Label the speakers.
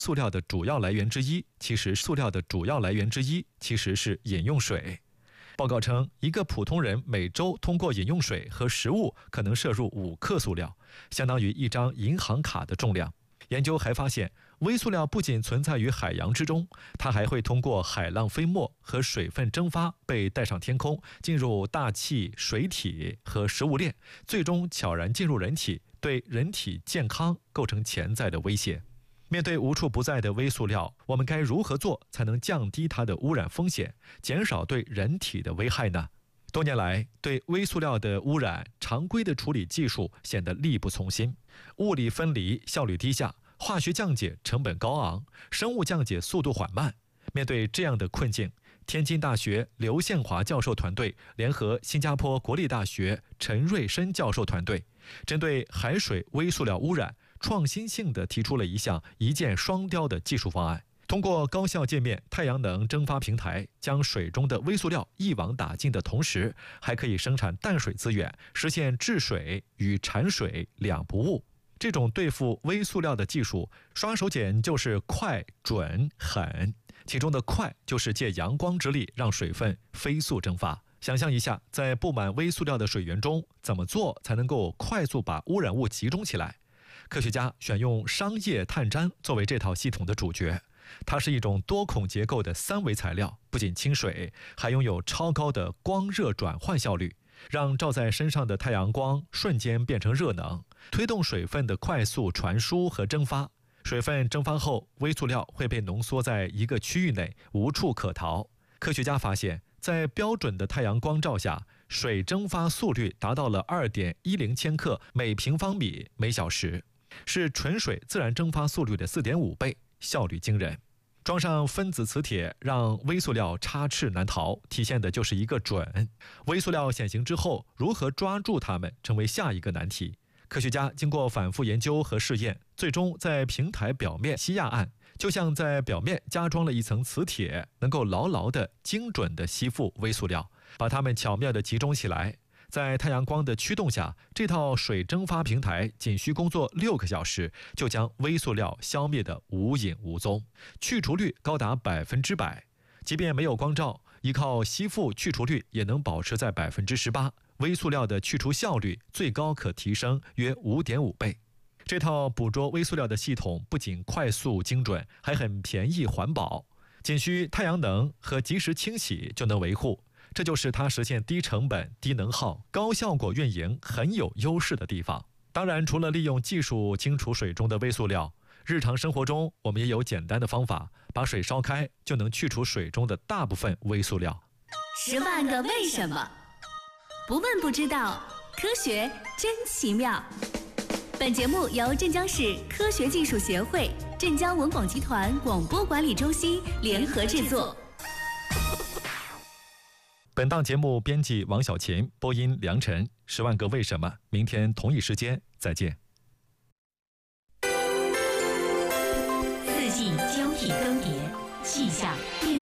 Speaker 1: 塑料的主要来源之一其实是饮用水。报告称，一个普通人每周通过饮用水和食物可能摄入5克塑料，相当于一张银行卡的重量。研究还发现，微塑料不仅存在于海洋之中，它还会通过海浪飞沫和水分蒸发被带上天空，进入大气、水体和食物链，最终悄然进入人体，对人体健康构成潜在的威胁。面对无处不在的微塑料，我们该如何做才能降低它的污染风险，减少对人体的危害呢？多年来，对微塑料的污染，常规的处理技术显得力不从心，物理分离效率低下，化学降解成本高昂，生物降解速度缓慢。面对这样的困境，天津大学刘宪华教授团队联合新加坡国立大学陈瑞申教授团队，针对海水微塑料污染，创新性地提出了一项一箭双雕的技术方案。通过高效界面太阳能蒸发平台，将水中的微塑料一网打尽的同时，还可以生产淡水资源，实现治水与产水两不误。这种对付微塑料的技术，刷手锏就是快、准、狠。其中的快就是借阳光之力让水分飞速蒸发。想象一下，在布满微塑料的水源中，怎么做才能够快速把污染物集中起来？科学家选用商业碳粘作为这套系统的主角。它是一种多孔结构的3维材料，不仅亲水，还拥有超高的光热转换效率，让照在身上的太阳光瞬间变成热能，推动水分的快速传输和蒸发。水分蒸发后，微塑料会被浓缩在一个区域内，无处可逃。科学家发现，在标准的太阳光照下，水蒸发速率达到了 2.10 千克每平方米每小时，是纯水自然蒸发速率的 4.5 倍，效率惊人。装上分子磁铁，让微塑料插翅难逃，体现的就是一个准。微塑料显形之后，如何抓住它们，成为下一个难题。科学家经过反复研究和试验，最终在平台表面吸压按，就像在表面加装了一层磁铁，能够牢牢地、精准地吸附微塑料，把它们巧妙地集中起来。在太阳光的驱动下，这套水蒸发平台仅需工作6个小时，就将微塑料消灭得无影无踪，去除率高达100%。即便没有光照，依靠吸附去除率也能保持在18%。微塑料的去除效率最高可提升约 5.5 倍。这套捕捉微塑料的系统不仅快速精准，还很便宜环保，仅需太阳能和及时清洗就能维护。这就是它实现低成本、低能耗、高效果运营很有优势的地方。当然，除了利用技术清除水中的微塑料，日常生活中我们也有简单的方法，把水烧开就能去除水中的大部分微塑料。
Speaker 2: 10万个为什么，不问不知道，科学真奇妙。本节目由镇江市科学技术协会、镇江文广集团广播管理中心联合制作。
Speaker 1: 本档节目编辑王小琴，播音梁晨。10万个为什么，明天同一时间再见。
Speaker 2: 四季交替更迭，气象变